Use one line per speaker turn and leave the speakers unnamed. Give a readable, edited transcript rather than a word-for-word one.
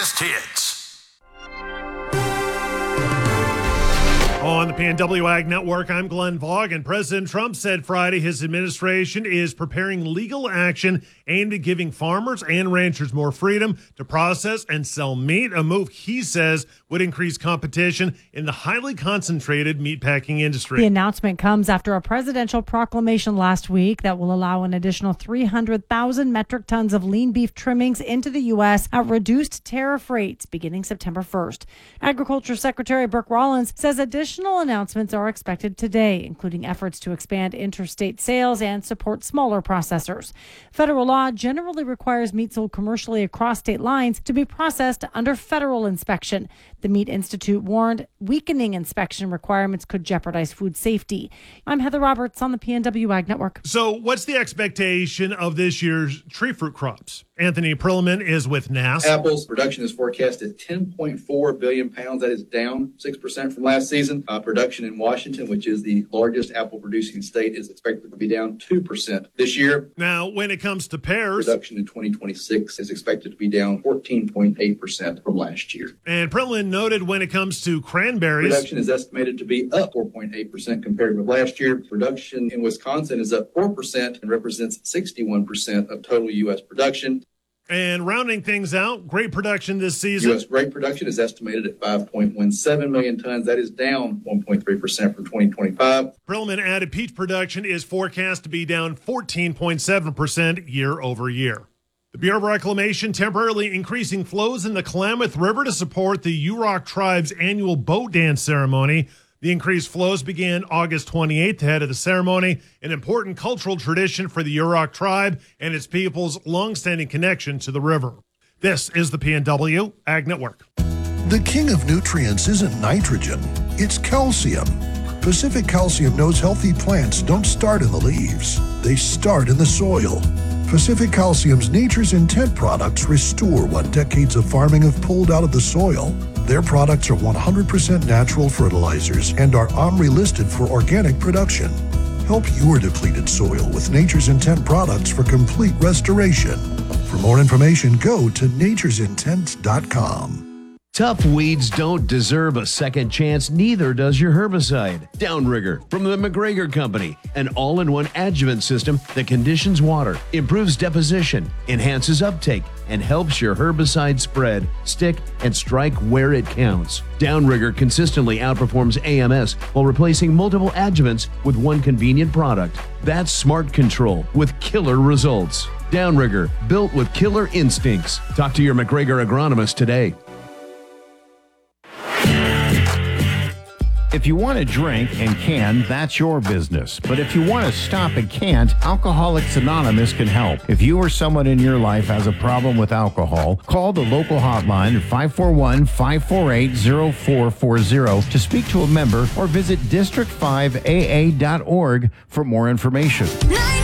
greatest hits.
On the PNW Ag Network, I'm Glenn Vaughn, and President Trump said Friday his administration is preparing legal action aimed at giving farmers and ranchers more freedom to process and sell meat, a move he says would increase competition in the highly concentrated meatpacking industry.
The announcement comes after a presidential proclamation last week that will allow an additional 300,000 metric tons of lean beef trimmings into the U.S. at reduced tariff rates beginning September 1st. Agriculture Secretary Brooke Rollins says additional announcements are expected today, including efforts to expand interstate sales and support smaller processors. Federal law generally requires meat sold commercially across state lines to be processed under federal inspection. The Meat Institute warned weakening inspection requirements could jeopardize food safety. I'm Heather Roberts on the PNW Ag Network.
So what's the expectation of this year's tree fruit crops? Anthony Perlman is with NASS.
Apples production is forecast at 10.4 billion pounds. That is down 6% from last season. Production in Washington, which is the largest apple producing state, is expected to be down 2% this year.
Now, when it comes to pears,
production in 2026 is expected to be down 14.8% from last year.
And Perlman noted when it comes to cranberries,
production is estimated to be up 4.8% compared with last year. Production in Wisconsin is up 4% and represents 61% of total U.S. production.
And rounding things out, grape production this season.
U.S. grape production is estimated at 5.17 million tons. That is down 1.3% from 2025.
Perlman added peach production is forecast to be down 14.7% year over year. The Bureau of Reclamation temporarily increasing flows in the Klamath River to support the Yurok tribe's annual boat dance ceremony. The increased flows began August 28th ahead of the ceremony, an important cultural tradition for the Yurok tribe and its people's longstanding connection to the river. This is the PNW Ag Network.
The king of nutrients isn't nitrogen, it's calcium. Pacific Calcium knows healthy plants don't start in the leaves, they start in the soil. Pacific Calcium's Nature's Intent products restore what decades of farming have pulled out of the soil. Their products are 100% natural fertilizers and are OMRI listed for organic production. Help your depleted soil with Nature's Intent products for complete restoration. For more information, go to naturesintent.com.
Tough weeds don't deserve a second chance, neither does your herbicide. Downrigger from the McGregor Company, an all-in-one adjuvant system that conditions water, improves deposition, enhances uptake, and helps your herbicide spread, stick, and strike where it counts. Downrigger consistently outperforms AMS while replacing multiple adjuvants with one convenient product. That's smart control with killer results. Downrigger, built with killer instincts. Talk to your McGregor agronomist today.
If you want to drink and can, that's your business. But if you want to stop and can't, Alcoholics Anonymous can help. If you or someone in your life has a problem with alcohol, call the local hotline at 541-548-0440 to speak to a member or visit district5aa.org for more information.